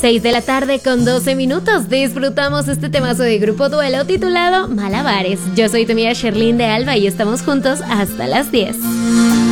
6 de la tarde con 12 minutos. Disfrutamos este temazo de Grupo Duelo titulado Malabares. Yo soy tu amiga Sherlyn de Alba y estamos juntos hasta las 10.